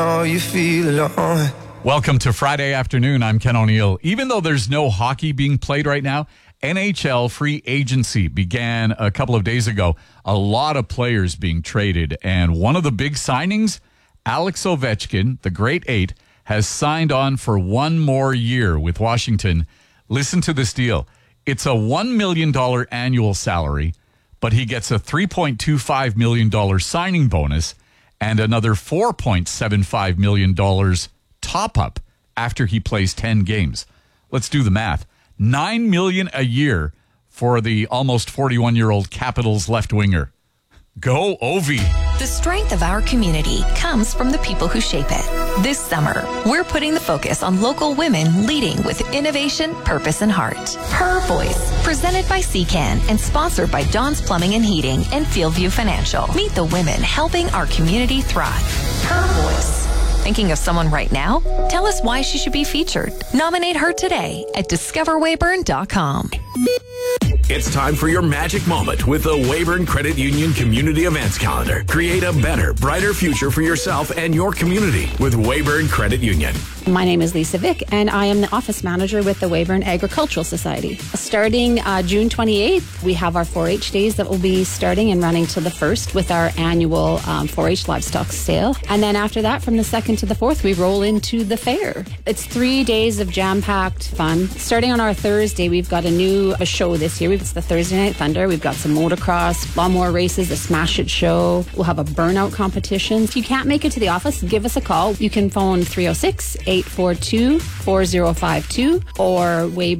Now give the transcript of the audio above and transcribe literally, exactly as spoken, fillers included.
Oh, you feel alone. Welcome to Friday afternoon. I'm Ken O'Neill. Even though there's no hockey being played right now, N H L free agency began a couple of days ago. A lot of players being traded. And one of the big signings, Alex Ovechkin, the great eight, has signed on for one more year with Washington. Listen to this deal. It's a one million dollars annual salary, but he gets a three point two five million dollars signing bonus and another four point seven five million dollars top-up after he plays ten games. Let's do the math. nine million dollars a year for the almost forty-one-year-old Capitals left winger. Go Ovi. The strength of our community comes from the people who shape it. This summer, we're putting the focus on local women leading with innovation, purpose, and heart. Her Voice, presented by C C A N and sponsored by Don's Plumbing and Heating and Fieldview Financial. Meet the women helping our community thrive. Her Voice. Thinking of someone right now? Tell us why she should be featured. Nominate her today at discover weyburn dot com. It's time for your magic moment with the Weyburn Credit Union Community Events Calendar. Create a better, brighter future for yourself and your community with Weyburn Credit Union. My name is Lisa Vick, and I am the office manager with the Weyburn Agricultural Society. Starting uh, June twenty-eighth, we have our four H days that will be starting and running till the first with our annual um, four H livestock sale. And then after that, from the second to the fourth, we roll into the fair. It's three days of jam-packed fun. Starting on our Thursday, we've got a new a show this year. It's the Thursday Night Thunder. We've got some motocross, lawnmower races, a Smash It show. We'll have a burnout competition. If you can't make it to the office, give us a call. You can phone three oh six, eight four two, four oh five two or Weyburn